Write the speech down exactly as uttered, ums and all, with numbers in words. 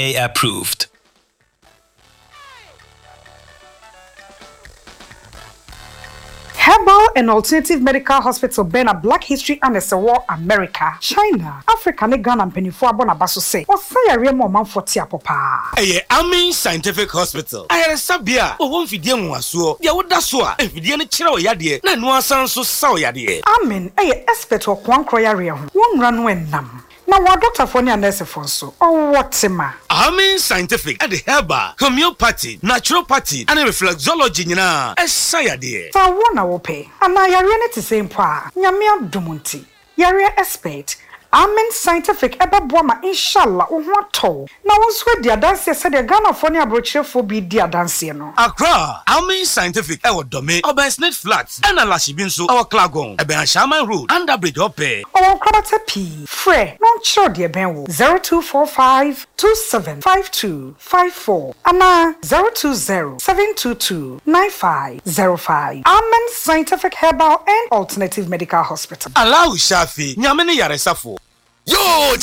approved. Herbal and Alternative Medical Hospital Bena Black History and the War America, China, Africa, ne Ghana and Penifua Bonabaso say, or say a real moment for Tia Papa. A Amin Scientific Hospital. I had a sabia, or one Fidian was so, Yawudaswa, and Fidian Chiro Yadi, Nanua Sanso Sao Yadi. Amin, a expert or Kwan Kroya, one run when nam. Now, what doctor for near nurse for so, or what sema? Amin Scientific at the herbal, homeopathy, naturopathy, and reflexology, Nina, as Sayadi. So I wanna pay, and I are to same pa, Yamia Dumunti, Yaria expert. Amen Scientific eba boama inshallah o ho to na wonso dia dance said the Ghana for near broche for be dia dance no Accra Amin Scientific e wo dome Obansnet Flats and Alashibin so our Klagon e ben Shaman Road Underbridge Ope o kwabata p frɛ no nchiro de ben wo zero two four five two seven five two five four ana zero two zero seven two two nine five zero five. Amen Scientific Herbal and Alternative Medical Hospital. Allow Shafi nyame ne yaresafo. Yo